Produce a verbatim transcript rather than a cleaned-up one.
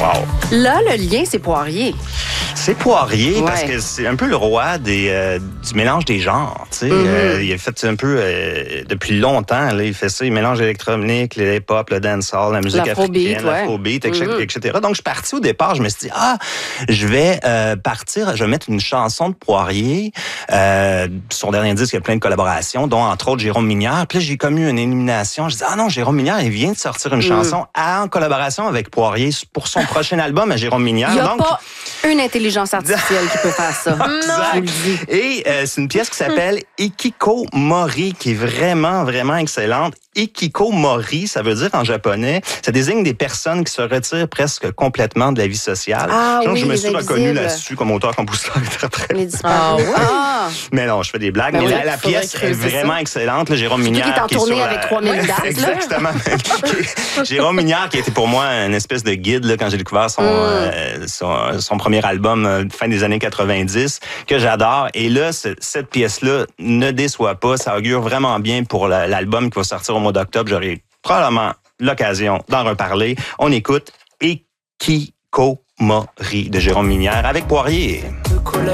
Wow. Là, le lien, c'est Poirier. C'est Poirier Ouais. parce que c'est un peu le roi des, euh, du mélange des genres. Tu sais. Mm-hmm. Euh, il a fait un peu, euh, depuis longtemps, là, il fait ça, il mélange l'électronique, le hip-hop, le dancehall, la musique L'afrobeat, africaine, ouais. l'afrobeat, et cetera, Mm-hmm. et cetera. Donc, je suis parti au départ, je me suis dit, ah, je vais euh, partir, je vais mettre une chanson de Poirier. Euh, son dernier disque, il y a plein de collaborations, dont entre autres Jérôme Minière. Puis là, j'ai commis une élimination. Je dis, ah non, Jérôme Minière, il vient de sortir une Mm. chanson en collaboration avec Poirier pour son prochain album à Jérôme Minière. Il n'y a Donc, pas une intelligence artificielle qui peut faire ça. Je vous le dis. et euh, c'est une pièce qui s'appelle Ikikomori, qui est vraiment, vraiment excellente. Ikikomori, ça veut dire en japonais, ça désigne des personnes qui se retirent presque complètement de la vie sociale. Ah Donc, oui, je me les suis reconnu invisibles. là-dessus comme auteur, compositeur, interprète. Les disparus. Ah ouais? Ah! Mais non, je fais des blagues. Ben mais oui, la, la faudrait pièce est creuser vraiment ça. excellente. Là, Jérôme Surtout Minière qu'il est en qui est tournée sur avec la... trois mille dates, là. Exactement. Jérôme Minière qui a été pour moi une espèce de guide là, quand j'ai découvert son, Mm. euh, son, son premier album euh, fin des années quatre-vingt-dix, que j'adore. Et là, c- cette pièce-là ne déçoit pas. Ça augure vraiment bien pour la- l'album qui va sortir au mois d'octobre. J'aurai probablement l'occasion d'en reparler. On écoute Ikikomori de Jérôme Minière avec Poirier.